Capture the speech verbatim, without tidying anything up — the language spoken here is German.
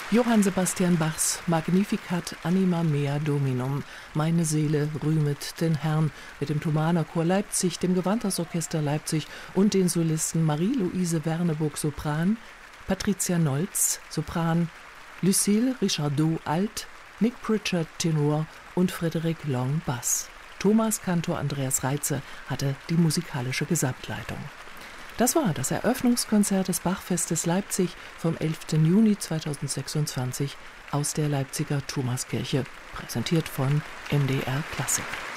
Johann Sebastian Bachs Magnificat anima mea Dominum, meine Seele rühmet den Herrn, mit dem Thomaner Chor Leipzig, dem Gewandhausorchester Leipzig und den Solisten Marie-Louise Werneburg Sopran, Patricia Nolz Sopran, Lucille Richardot Alt, Nick Pritchard Tenor und Frédéric Long Bass. Thomas Kantor Andreas Reitze hatte die musikalische Gesamtleitung. Das war das Eröffnungskonzert des Bachfestes Leipzig vom elften Juni zweitausendsechsundzwanzig aus der Leipziger Thomaskirche, präsentiert von M D R Klassik.